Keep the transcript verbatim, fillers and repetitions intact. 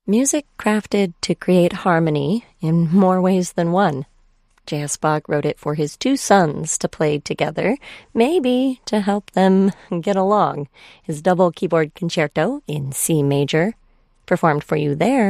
Music crafted to create harmony in more ways than one. J S. Bach wrote it for his two sons to play together, maybe to help them get along. His double keyboard concerto in C major, performed for you there